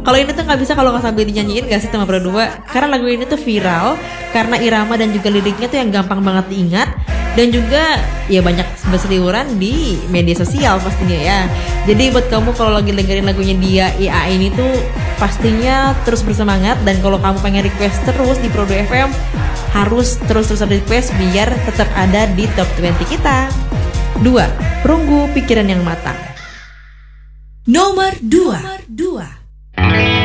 Kalau ini tuh nggak bisa kalau nggak sambil dinyanyiin gak sih teman berdua? Karena lagu ini tuh viral karena irama dan juga liriknya tuh yang gampang banget diingat. Dan juga ya banyak berseliweran di media sosial pastinya ya. Jadi buat kamu kalau lagi dengerin lagunya dia IA ini tuh pastinya terus bersemangat. Dan kalau kamu pengen request terus di Pro2 FM, harus terus-terusan request biar tetap ada di top 20 kita. 2. Perunggu pikiran yang matang. Nomor 2.